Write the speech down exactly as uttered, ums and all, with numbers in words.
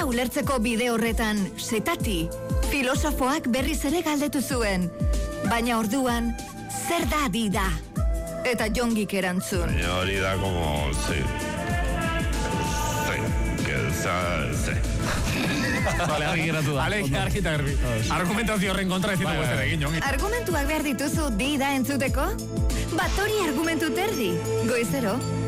da ulertzeko bide horretan, setati, filosofoak berriz ere galdetu zuen. Baina orduan, zer da dida? Eta Jongik erantzun. Baina hori da como, sí. Sí, que sa, sí. Vale, argi geratu da. Vale, argi eta garbi. Argumentazio horren kontra ez ditugu zer egin, Jon. Argumentuak behar dituzu dida entzuteko? Bat hori argumentu terdi. Goizero,